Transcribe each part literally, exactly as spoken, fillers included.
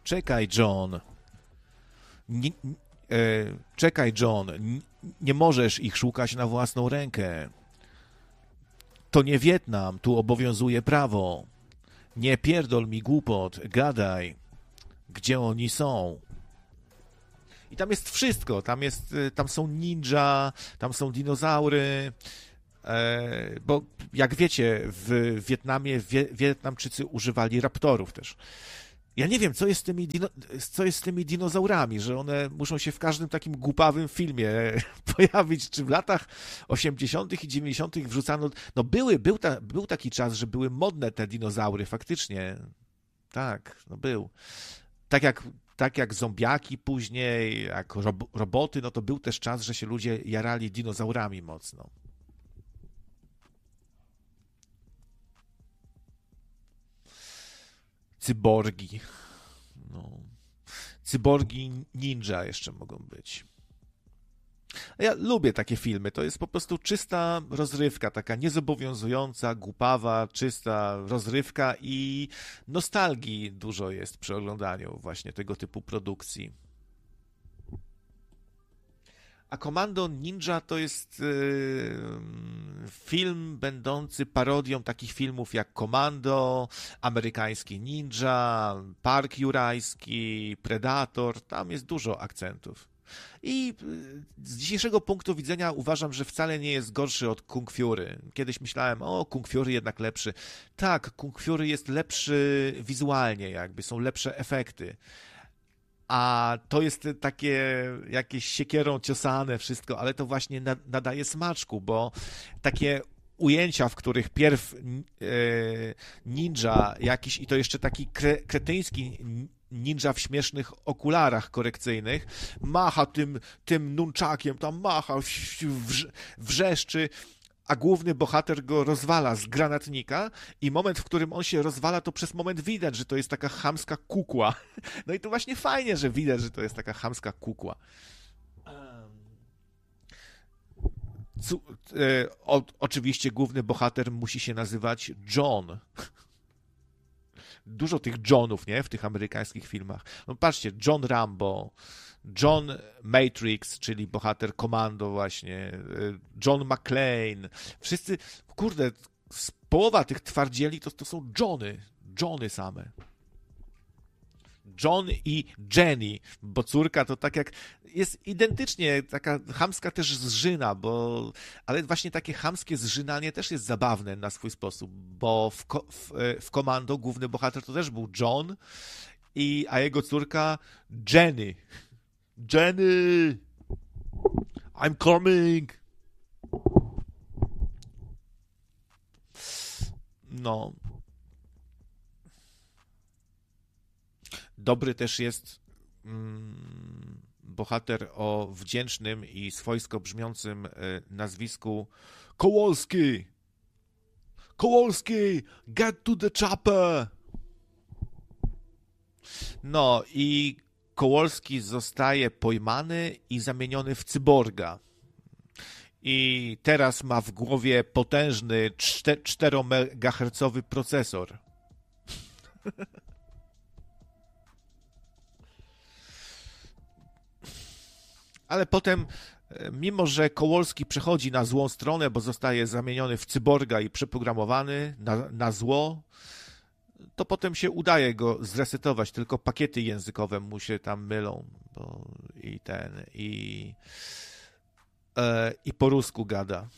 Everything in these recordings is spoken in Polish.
Czekaj, John. Nie, e, czekaj, John. Nie, nie możesz ich szukać na własną rękę. To nie Wietnam, tu obowiązuje prawo. Nie pierdol mi głupot, gadaj. Gdzie oni są? I tam jest wszystko. Tam, jest, tam są ninja, tam są dinozaury. E, bo jak wiecie, w Wietnamie Wie, Wietnamczycy używali raptorów też. Ja nie wiem, co jest, z tymi dino, co jest z tymi dinozaurami, że one muszą się w każdym takim głupawym filmie pojawić, czy w latach osiemdziesiątych i dziewięćdziesiątych wrzucano... No były, był, ta, był taki czas, że były modne te dinozaury, faktycznie. Tak, no był. Tak jak, tak jak zombiaki później, jak rob, roboty, no to był też czas, że się ludzie jarali dinozaurami mocno. Cyborgi. No. Cyborgi ninja jeszcze mogą być. Ja lubię takie filmy. To jest po prostu czysta rozrywka, taka niezobowiązująca, głupawa, czysta rozrywka i nostalgii dużo jest przy oglądaniu właśnie tego typu produkcji. A Commando Ninja to jest yy, film będący parodią takich filmów jak Commando, Amerykański Ninja, Park Jurajski, Predator. Tam jest dużo akcentów. I z dzisiejszego punktu widzenia uważam, że wcale nie jest gorszy od Kung Fury. Kiedyś myślałem, o, Kung Fury jednak lepszy. Tak, Kung Fury jest lepszy wizualnie, jakby są lepsze efekty. A to jest takie jakieś siekierą ciosane wszystko, ale to właśnie nadaje smaczku, bo takie ujęcia, w których pierw ninja jakiś, i to jeszcze taki kre, kretyński ninja w śmiesznych okularach korekcyjnych, macha tym, tym nunczakiem, tam macha, wrz, wrzeszczy, a główny bohater go rozwala z granatnika i moment, w którym on się rozwala, to przez moment widać, że to jest taka chamska kukła. No i to właśnie fajnie, że widać, że to jest taka chamska kukła. Cu, e, o, oczywiście główny bohater musi się nazywać John. Dużo tych Johnów, nie? W tych amerykańskich filmach. No patrzcie, John Rambo, John Matrix, czyli bohater Komando właśnie, John McClane. Wszyscy, kurde, połowa tych twardzieli to, to są Johny. Johny same. John i Jenny, bo córka to tak jak jest identycznie taka chamska też zżyna, bo ale właśnie takie chamskie zżynanie też jest zabawne na swój sposób, bo w, w, w Komando główny bohater to też był John, i, a jego córka Jenny. Jenny! I'm coming! No. Dobry też jest mm, bohater o wdzięcznym i swojsko brzmiącym y, nazwisku Kowalski! Kowalski! Get to the chopper! No i Kowalski zostaje pojmany i zamieniony w cyborga. I teraz ma w głowie potężny czteromegahercowy procesor. Ale potem, mimo że Kowalski przechodzi na złą stronę, bo zostaje zamieniony w cyborga i przeprogramowany na, na zło, to potem się udaje go zresetować, tylko pakiety językowe mu się tam mylą. Bo i ten, i, e, i po rusku gada.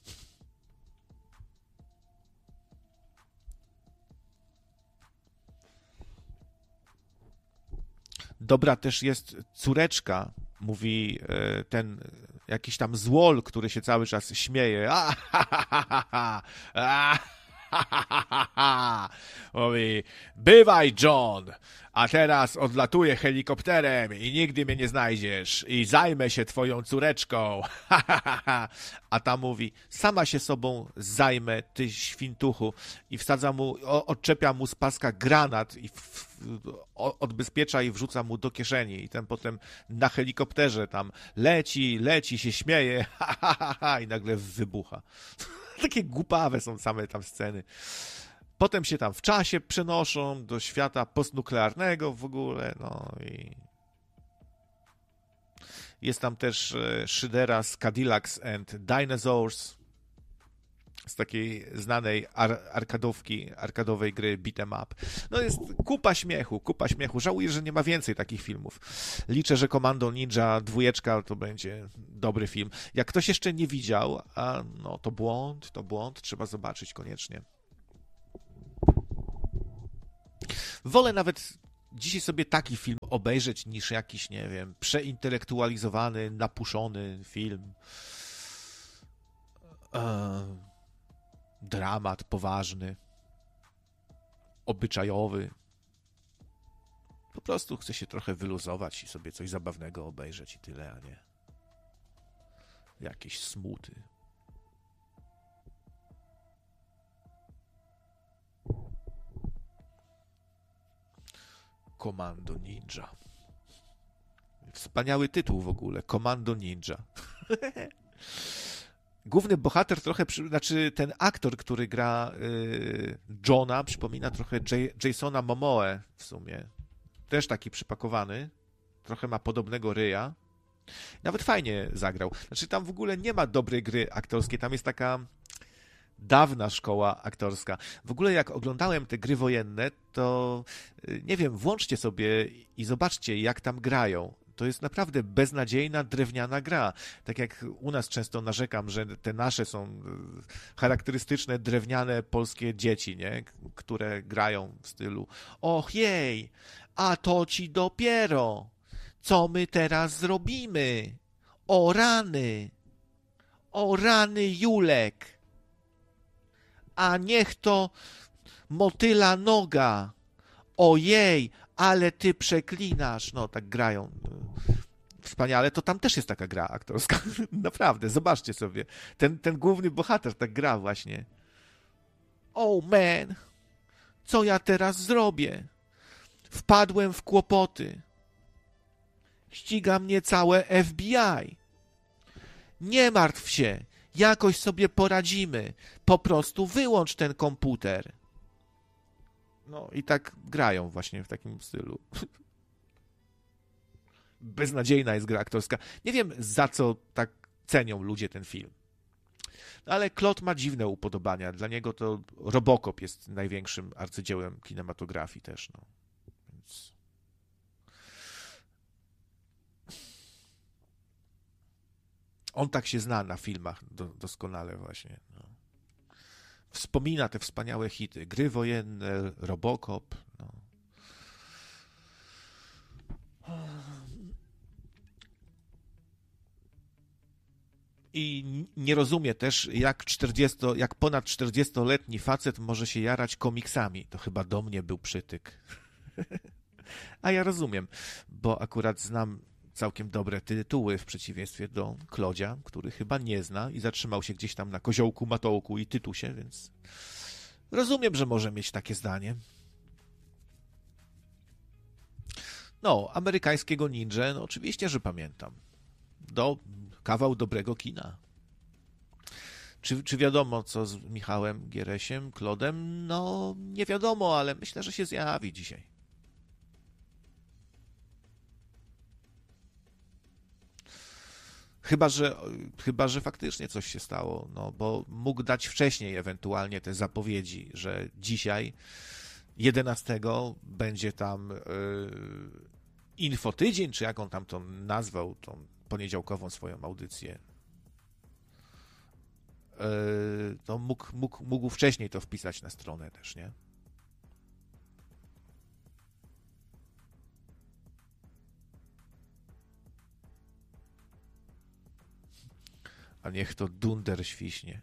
Dobra też jest córeczka, mówi ten jakiś tam złol, który się cały czas śmieje. A, ha, ha, ha, ha, a, ha, ha, ha, ha. Mówi, bywaj John, a teraz odlatuję helikopterem i nigdy mnie nie znajdziesz i zajmę się twoją córeczką. A ta mówi, sama się sobą zajmę, ty świntuchu, i wsadza mu, odczepia mu z paska granat i w, w, odbezpiecza i wrzuca mu do kieszeni, i ten potem na helikopterze tam leci, leci, się śmieje i nagle wybucha. Takie głupawe są same tam sceny. Potem się tam w czasie przenoszą do świata postnuklearnego w ogóle, no i jest tam też szydera z Cadillacs and Dinosaurs, z takiej znanej ar- arkadówki, arkadowej gry beat'em up. No jest kupa śmiechu, kupa śmiechu. Żałuję, że nie ma więcej takich filmów. Liczę, że Commando Ninja dwójeczka to będzie dobry film. Jak ktoś jeszcze nie widział, a no to błąd, to błąd, trzeba zobaczyć koniecznie. Wolę nawet dzisiaj sobie taki film obejrzeć niż jakiś, nie wiem, przeintelektualizowany, napuszony film. Eee, dramat poważny, obyczajowy. Po prostu chcę się trochę wyluzować i sobie coś zabawnego obejrzeć i tyle, a nie jakieś smuty. Commando Ninja. Wspaniały tytuł w ogóle. Commando Ninja. Główny bohater trochę, przy, znaczy ten aktor, który gra y, Johna, przypomina trochę J- Jasona Momoe w sumie. Też taki przypakowany. Trochę ma podobnego ryja. Nawet fajnie zagrał. Znaczy tam w ogóle nie ma dobrej gry aktorskiej. Tam jest taka dawna szkoła aktorska. W ogóle jak oglądałem te gry wojenne, to nie wiem, włączcie sobie i zobaczcie, jak tam grają. To jest naprawdę beznadziejna, drewniana gra. Tak jak u nas często narzekam, że te nasze są charakterystyczne, drewniane polskie dzieci, nie? Które grają w stylu och jej, a to ci dopiero. Co my teraz zrobimy? O rany! O rany Julek! A niech to motyla noga. Ojej, ale ty przeklinasz. No, tak grają. Wspaniale. To tam też jest taka gra aktorska. Naprawdę, zobaczcie sobie. Ten, ten główny bohater tak gra właśnie. Oh man, co ja teraz zrobię? Wpadłem w kłopoty. Ściga mnie całe F B I. Nie martw się. Jakoś sobie poradzimy. Po prostu wyłącz ten komputer. No i tak grają właśnie w takim stylu. Beznadziejna jest gra aktorska. Nie wiem, za co tak cenią ludzie ten film. No, ale Claude ma dziwne upodobania. Dla niego to Robocop jest największym arcydziełem kinematografii też. No. Więc... On tak się zna na filmach do, doskonale właśnie. No. Wspomina te wspaniałe hity. Gry wojenne, Robocop. No. I nie rozumie też, jak, czterdzieści, jak ponad czterdziestoletni facet może się jarać komiksami. To chyba do mnie był przytyk. A ja rozumiem, bo akurat znam całkiem dobre tytuły w przeciwieństwie do Klodzia, który chyba nie zna i zatrzymał się gdzieś tam na koziołku, matołku i tytusie, więc rozumiem, że może mieć takie zdanie. No, amerykańskiego ninja, no oczywiście, że pamiętam. Do, kawał dobrego kina. Czy, czy wiadomo, co z Michałem Gieresiem, Klodem? No, nie wiadomo, ale myślę, że się zjawi dzisiaj. Chyba, że, chyba, że faktycznie coś się stało, no, bo mógł dać wcześniej ewentualnie te zapowiedzi, że dzisiaj, jedenastego, będzie tam yy, infotydzień, czy jak on tam to nazwał, tą poniedziałkową swoją audycję. Yy, to mógł, mógł, mógł wcześniej to wpisać na stronę też, nie? A niech to dunder świśnie.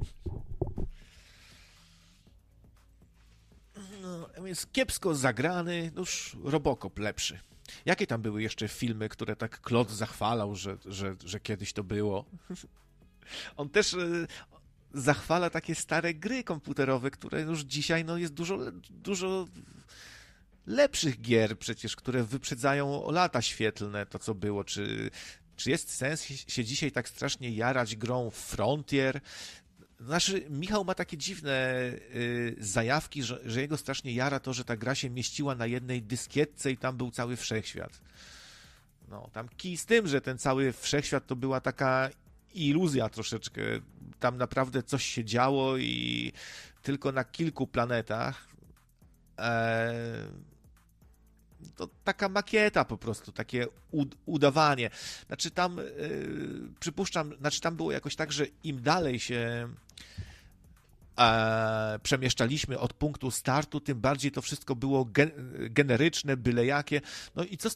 No, więc kiepsko zagrany, no już Robocop lepszy. Jakie tam były jeszcze filmy, które tak Claude zachwalał, że, że, że kiedyś to było? On też y, zachwala takie stare gry komputerowe, które już dzisiaj no, jest dużo, dużo lepszych gier przecież, które wyprzedzają o lata świetlne to, co było, czy... Czy jest sens się dzisiaj tak strasznie jarać grą Frontier? Znaczy, Michał ma takie dziwne y, zajawki, że, że jego strasznie jara to, że ta gra się mieściła na jednej dyskietce i tam był cały wszechświat. No, tam kij z tym, że ten cały wszechświat to była taka iluzja troszeczkę. Tam naprawdę coś się działo i tylko na kilku planetach. E, to taka makieta po prostu, takie ud- udawanie. Znaczy tam, e, przypuszczam, znaczy tam było jakoś tak, że im dalej się e, przemieszczaliśmy od punktu startu, tym bardziej to wszystko było gen- generyczne, byle jakie. No i co z